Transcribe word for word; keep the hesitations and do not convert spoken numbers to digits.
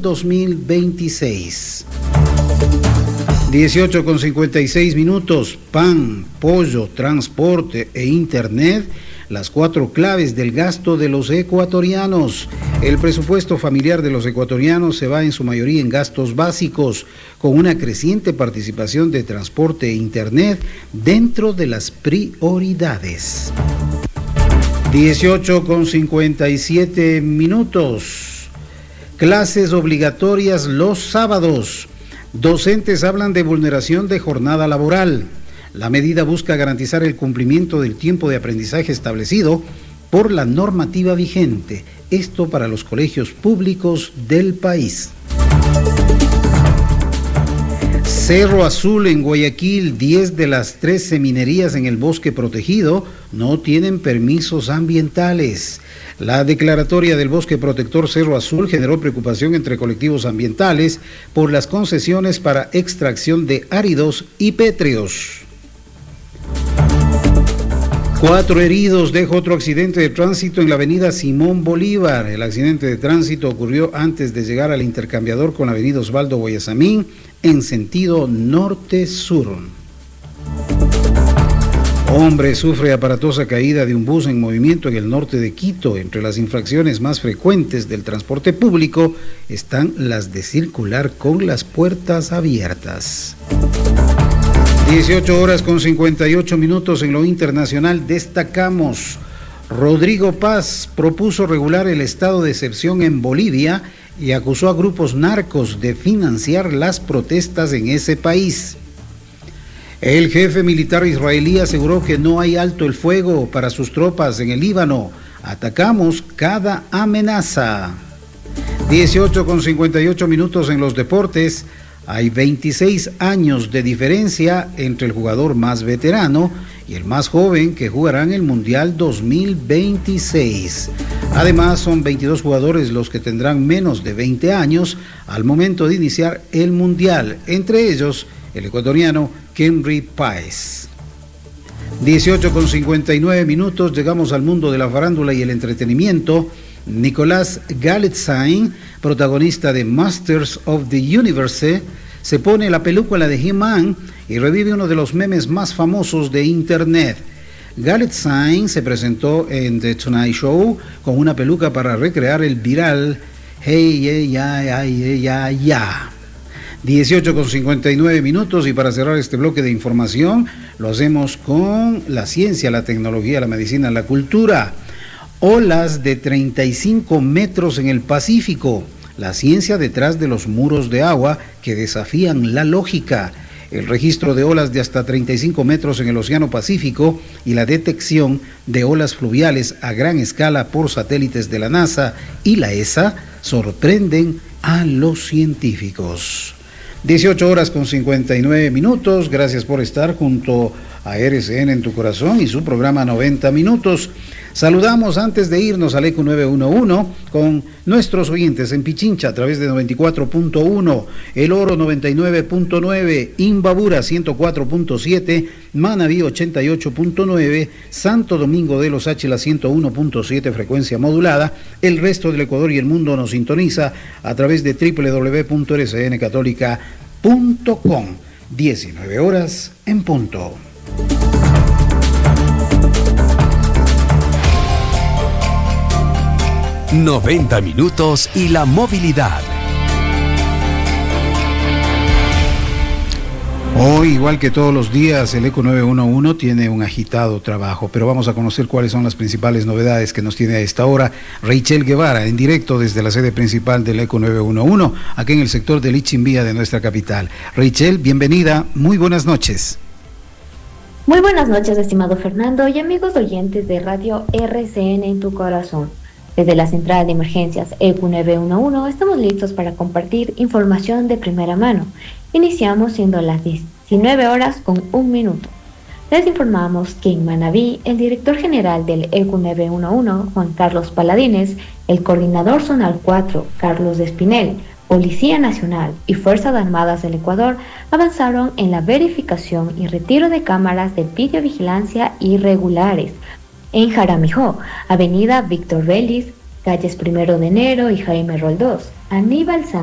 dos mil veintiséis. dieciocho con cincuenta y seis minutos. Pan, pollo, transporte e internet, las cuatro claves del gasto de los ecuatorianos. El presupuesto familiar de los ecuatorianos se va en su mayoría en gastos básicos, con una creciente participación de transporte e internet dentro de las prioridades. dieciocho con cincuenta y siete minutos. Clases obligatorias los sábados. Docentes hablan de vulneración de jornada laboral. La medida busca garantizar el cumplimiento del tiempo de aprendizaje establecido por la normativa vigente. Esto para los colegios públicos del país. Cerro Azul en Guayaquil, diez de las trece minerías en el bosque protegido no tienen permisos ambientales. La declaratoria del Bosque Protector Cerro Azul generó preocupación entre colectivos ambientales por las concesiones para extracción de áridos y pétreos. Cuatro heridos deja otro accidente de tránsito en la avenida Simón Bolívar. El accidente de tránsito ocurrió antes de llegar al intercambiador con la avenida Osvaldo Guayasamín en sentido norte-sur. Hombre sufre aparatosa caída de un bus en movimiento en el norte de Quito. Entre las infracciones más frecuentes del transporte público están las de circular con las puertas abiertas. dieciocho horas con cincuenta y ocho minutos. En lo internacional destacamos: Rodrigo Paz propuso regular el estado de excepción en Bolivia y acusó a grupos narcos de financiar las protestas en ese país. El jefe militar israelí aseguró que no hay alto el fuego para sus tropas en el Líbano. Atacamos cada amenaza. dieciocho con cincuenta y ocho minutos en los deportes. Hay veintiséis años de diferencia entre el jugador más veterano y el más joven que jugarán el Mundial dos mil veintiséis. Además, son veintidós jugadores los que tendrán menos de veinte años al momento de iniciar el Mundial, entre ellos el ecuatoriano Kenry Páez. dieciocho con cincuenta y nueve minutos, llegamos al mundo de la farándula y el entretenimiento. Nicolás Galitzine, protagonista de Masters of the Universe, se pone la película de He-Man y revive uno de los memes más famosos de Internet. Galitzine se presentó en The Tonight Show con una peluca para recrear el viral Hey, yeah, yeah, yeah, yeah, yeah. dieciocho con cincuenta y nueve minutos, y para cerrar este bloque de información lo hacemos con la ciencia, la tecnología, la medicina, la cultura. Olas de treinta y cinco metros en el Pacífico, la ciencia detrás de los muros de agua que desafían la lógica. El registro de olas de hasta treinta y cinco metros en el Océano Pacífico y la detección de olas fluviales a gran escala por satélites de la NASA y la E S A sorprenden a los científicos. dieciocho horas con cincuenta y nueve minutos. Gracias por estar junto a R C N en tu corazón y su programa noventa minutos. Saludamos antes de irnos al E Q nueve once con nuestros oyentes en Pichincha a través de noventa y cuatro punto uno, El Oro noventa y nueve punto nueve, Imbabura ciento cuatro punto siete, Manabí ochenta y ocho punto nueve, Santo Domingo de los Áchilas ciento uno punto siete frecuencia modulada. El resto del Ecuador y el mundo nos sintoniza a través de doble u doble u doble u punto r c n católica punto com. diecinueve horas en punto. noventa minutos y la movilidad. Hoy, igual que todos los días, el E Q nueve once tiene un agitado trabajo, pero vamos a conocer cuáles son las principales novedades que nos tiene a esta hora Rachel Guevara, en directo desde la sede principal del E Q nueve once, aquí en el sector del Ichimbía de nuestra capital. Rachel, bienvenida, muy buenas noches. Muy buenas noches, estimado Fernando y amigos oyentes de Radio R C N en tu corazón. Desde la central de emergencias E Q nueve once estamos listos para compartir información de primera mano. Iniciamos siendo las diecinueve horas con un minuto. Les informamos que en Manabí, el director general del E Q nueve once, Juan Carlos Paladines, el coordinador zonal cuatro, Carlos Espinel, Policía Nacional y Fuerzas Armadas del Ecuador avanzaron en la verificación y retiro de cámaras de videovigilancia irregulares en Jaramijó, Avenida Víctor Vélez, calles Primero de Enero y Jaime Roldós, Aníbal San